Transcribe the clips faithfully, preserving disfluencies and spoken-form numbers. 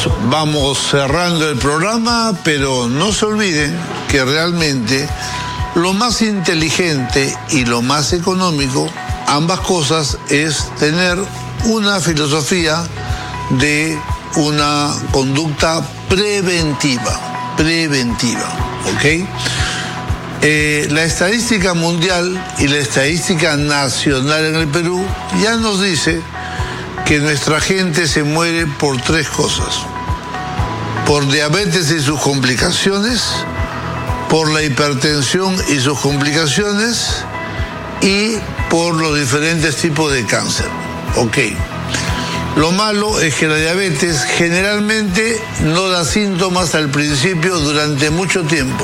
vamos cerrando el programa, pero no se olviden que realmente lo más inteligente y lo más económico, ambas cosas, es tener una filosofía de una conducta preventiva, preventiva, ¿ok? Eh, la estadística mundial y la estadística nacional en el Perú ya nos dice que nuestra gente se muere por tres cosas: por diabetes y sus complicaciones, por la hipertensión y sus complicaciones y por los diferentes tipos de cáncer. Ok. Lo malo es que la diabetes generalmente no da síntomas al principio durante mucho tiempo.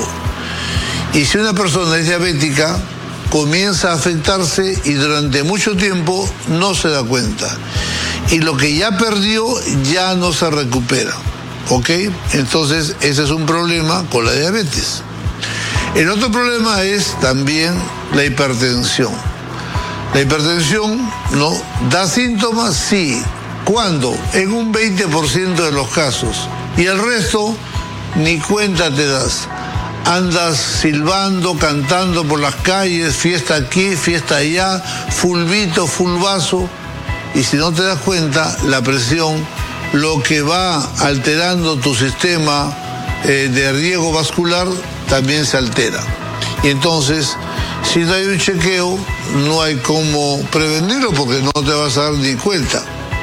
Y si una persona es diabética, comienza a afectarse y durante mucho tiempo no se da cuenta. Y lo que ya perdió ya no se recupera. ¿Ok? Entonces, ese es un problema con la diabetes. El otro problema es también la hipertensión. La hipertensión, ¿no? ¿Da síntomas? Sí. ¿Cuándo? En un veinte por ciento de los casos. Y el resto, ni cuenta te das. Andas silbando, cantando por las calles, fiesta aquí, fiesta allá, fulbito, fulbazo. Y si no te das cuenta, la presión, lo que va alterando tu sistema eh, de riego vascular, también se altera. Y entonces, si no hay un chequeo, no hay cómo prevenirlo porque no te vas a dar ni cuenta.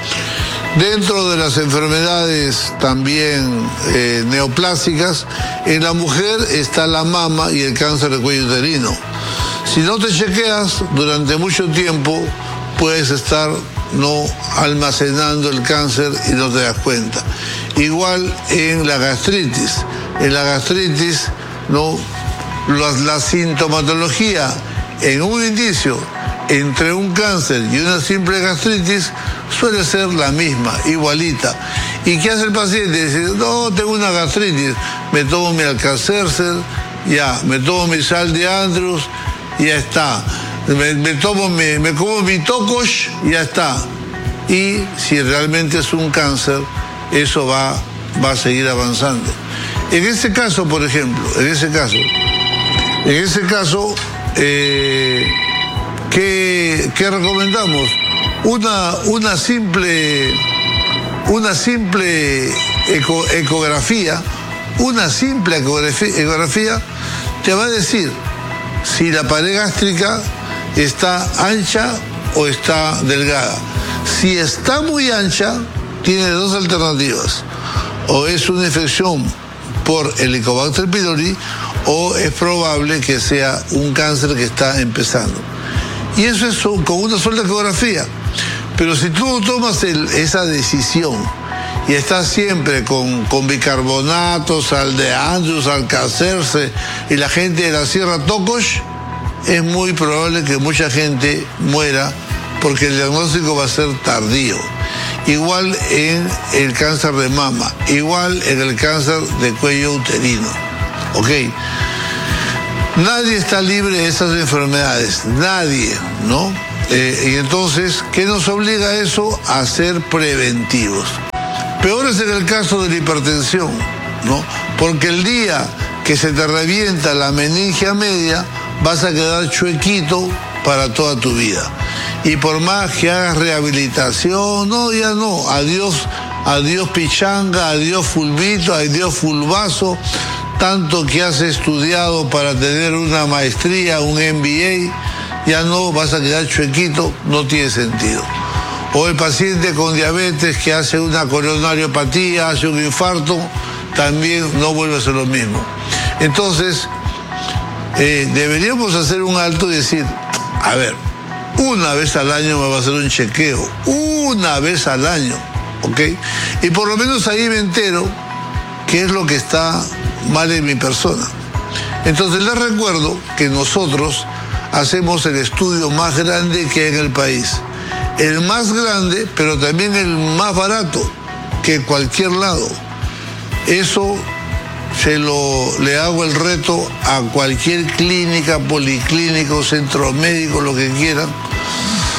Dentro de las enfermedades también eh, neoplásicas, en la mujer está la mama y el cáncer de cuello uterino. Si no te chequeas durante mucho tiempo, puedes estar no almacenando el cáncer y no te das cuenta. Igual en la gastritis. En la gastritis, no, la, la sintomatología en un indicio entre un cáncer y una simple gastritis suele ser la misma, igualita. ¿Y qué hace el paciente? Dice, no, tengo una gastritis, me tomo mi Alka-Seltzer, ya, me tomo mi sal de Andrews, ya está. Me, me tomo, mi, me como mi Tocosh, ya está. Y si realmente es un cáncer, eso va, va a seguir avanzando. En ese caso, por ejemplo, en ese caso, en ese caso, eh, ¿qué, qué recomendamos? Una, una simple, una simple eco, ecografía, una simple ecografía, ecografía te va a decir si la pared gástrica está ancha o está delgada. Si está muy ancha, tiene dos alternativas. O es una infección por Helicobacter pylori o es probable que sea un cáncer que está empezando. Y eso es con una sola ecografía. Pero si tú tomas el, esa decisión y estás siempre con, con bicarbonato, sal de Andrews, Alka-Seltzer y la gente de la Sierra Tocosh, es muy probable que mucha gente muera porque el diagnóstico va a ser tardío. Igual en el cáncer de mama, igual en el cáncer de cuello uterino. ¿Ok? Nadie está libre de esas enfermedades, nadie, ¿no? Eh, y entonces, ¿qué nos obliga a eso? A ser preventivos. Peor es en el caso de la hipertensión, ¿no? Porque el día que se te revienta la meningia media, vas a quedar chuequito para toda tu vida. Y por más que hagas rehabilitación, no, ya no, adiós, adiós pichanga, adiós fulbito, adiós fulbazo, tanto que has estudiado para tener una maestría, un M B A, ya no, vas a quedar chuequito, no tiene sentido. O el paciente con diabetes que hace una coronariopatía, hace un infarto, también no vuelve a ser lo mismo. Entonces, eh, deberíamos hacer un alto y decir, a ver, una vez al año me va a hacer un chequeo, una vez al año, ¿ok? Y por lo menos ahí me entero qué es lo que está mal en mi persona. Entonces les recuerdo que nosotros hacemos el estudio más grande que hay en el país. El más grande, pero también el más barato que cualquier lado. Eso se lo, le hago el reto a cualquier clínica, policlínico, centro médico, lo que quieran.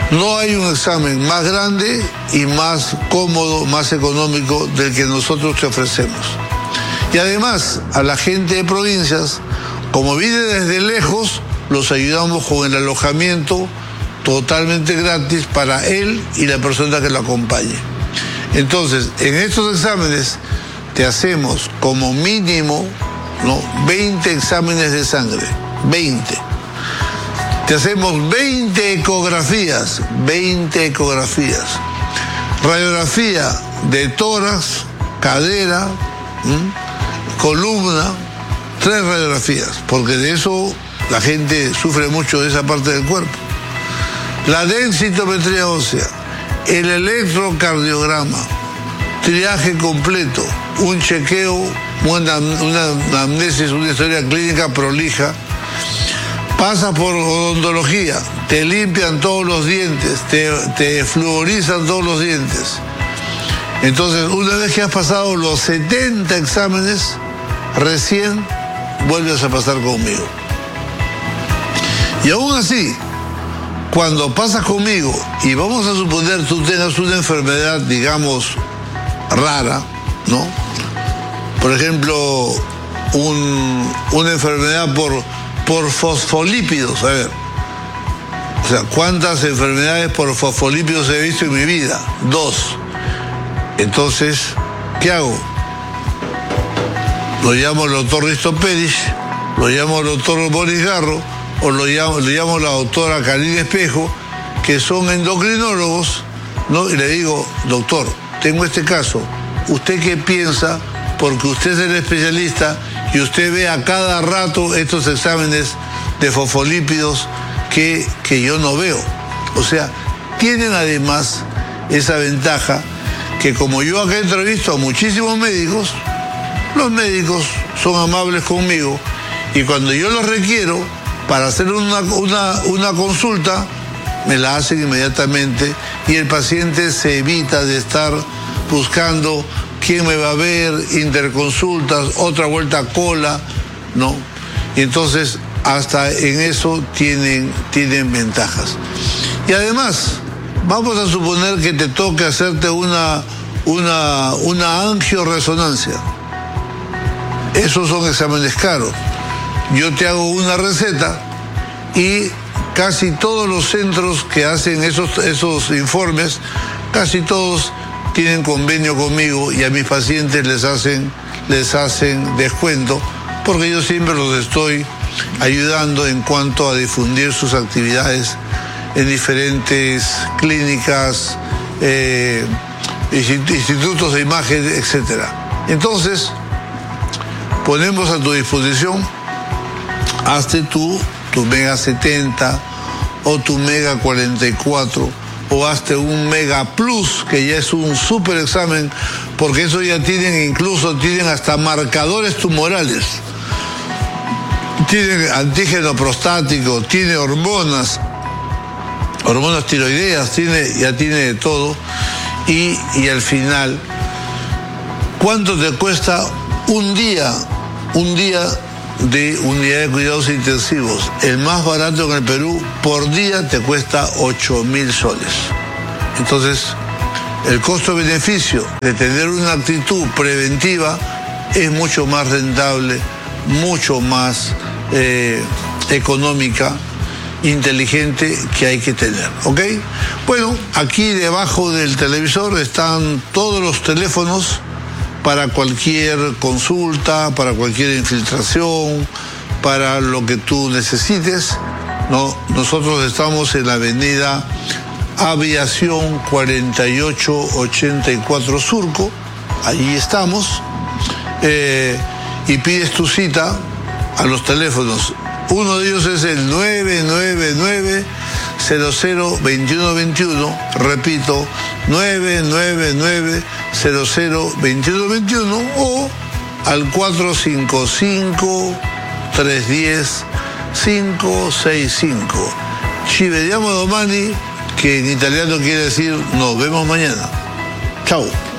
No hay un examen más grande y más cómodo, más económico del que nosotros te ofrecemos. Y además, a la gente de provincias, como viene desde lejos, los ayudamos con el alojamiento totalmente gratis para él y la persona que lo acompañe. Entonces, en estos exámenes te hacemos como mínimo, ¿no?, veinte exámenes de sangre, veinte. Te hacemos veinte ecografías, veinte ecografías. Radiografía de tórax, cadera, ¿m? columna, tres radiografías, porque de eso la gente sufre mucho de esa parte del cuerpo. La densitometría ósea, el electrocardiograma, triaje completo, un chequeo, una, una anamnesis, una historia clínica prolija. Pasas por odontología, te limpian todos los dientes, te, te fluorizan todos los dientes. Entonces, una vez que has pasado los setenta exámenes, recién vuelves a pasar conmigo. Y aún así, cuando pasas conmigo, y vamos a suponer tú tengas una enfermedad, digamos, rara, ¿no? Por ejemplo, un, una enfermedad por... por fosfolípidos, a ver, o sea, ¿cuántas enfermedades por fosfolípidos he visto en mi vida? Dos. Entonces, ¿qué hago? Lo llamo el doctor Risto Pérez, lo llamo el doctor Boris Garro, o lo llamo, lo llamo la doctora Karina Espejo, que son endocrinólogos, ¿no? Y le digo, doctor, tengo este caso, ¿usted qué piensa? Porque usted es el especialista y usted ve a cada rato estos exámenes de fosfolípidos que, que yo no veo. O sea, tienen además esa ventaja que como yo acá entrevisto a muchísimos médicos, los médicos son amables conmigo y cuando yo los requiero para hacer una, una, una consulta, me la hacen inmediatamente y el paciente se evita de estar buscando quién me va a ver, interconsultas, otra vuelta a cola, ¿no? Y entonces, hasta en eso tienen, tienen ventajas. Y además, vamos a suponer que te toque hacerte una, una, una angioresonancia. Esos son exámenes caros. Yo te hago una receta y casi todos los centros que hacen esos, esos informes, casi todos tienen convenio conmigo y a mis pacientes les hacen, les hacen descuento porque yo siempre los estoy ayudando en cuanto a difundir sus actividades en diferentes clínicas, eh, institutos de imagen, etcétera. Entonces, ponemos a tu disposición, hazte tú tu Mega setenta o tu Mega cuarenta y cuatro o hazte un Mega Plus, que ya es un super examen, porque eso ya tienen, incluso tienen hasta marcadores tumorales, tienen antígeno prostático, tiene hormonas, hormonas tiroideas, tiene, ya tiene de todo, y, y al final, ¿cuánto te cuesta un día, un día de unidad de cuidados intensivos? El más barato en el Perú por día te cuesta ocho mil soles. Entonces, el costo-beneficio de tener una actitud preventiva es mucho más rentable, mucho más eh, económica, inteligente, que hay que tener, ¿ok? Bueno, aquí debajo del televisor están todos los teléfonos para cualquier consulta, para cualquier infiltración, para lo que tú necesites, ¿no? Nosotros estamos en la avenida Aviación cuarenta y ocho ochenta y cuatro Surco, allí estamos, eh, y pides tu cita a los teléfonos. Uno de ellos es el nueve nueve nueve, cero cero, veintiuno veintiuno, repito, nueve nueve nueve, cero cero, veintiuno veintiuno, o al cuatro cinco cinco, tres uno cero, cinco seis cinco. Ci vediamo domani, que en italiano quiere decir nos vemos mañana. Chao.